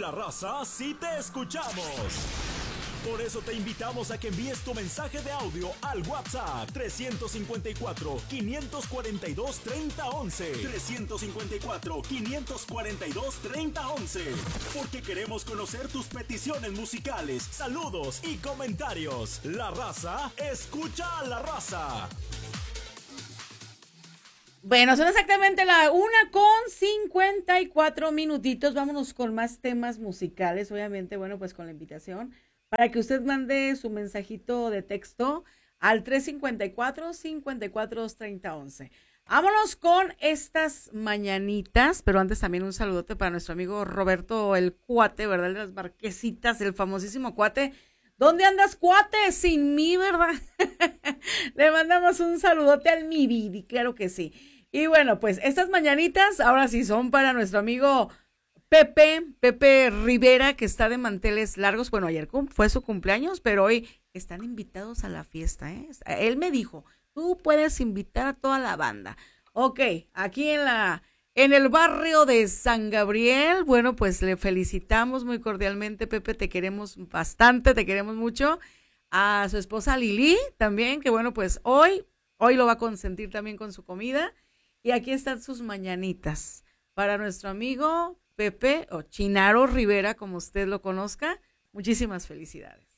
la raza sí te escuchamos. Por eso te invitamos a que envíes tu mensaje de audio al WhatsApp 354-542-3011. 354-542-3011. Porque queremos conocer tus peticiones musicales, saludos y comentarios. La raza escucha a la raza. Bueno, son exactamente la 1:54 minutitos. Vámonos con más temas musicales. Obviamente, bueno, pues con la invitación para que usted mande su mensajito de texto al 354-542-3011. Vámonos con estas mañanitas, pero antes también un saludote para nuestro amigo Roberto el Cuate, ¿verdad? De las Marquesitas, el famosísimo Cuate. ¿Dónde andas, Cuate? Sin mí, ¿verdad? Le mandamos un saludote al mi Vidi, claro que sí. Y bueno, pues estas mañanitas ahora sí son para nuestro amigo Pepe Rivera, que está de manteles largos. Bueno, ayer fue su cumpleaños, pero hoy están invitados a la fiesta, ¿eh? Él me dijo, tú puedes invitar a toda la banda. Ok, aquí en el barrio de San Gabriel, bueno, pues le felicitamos muy cordialmente, Pepe, te queremos bastante, te queremos mucho. A su esposa Lili también, que bueno, pues hoy lo va a consentir también con su comida. Y aquí están sus mañanitas para nuestro amigo Pepe o Chinaro Rivera, como usted lo conozca. Muchísimas felicidades.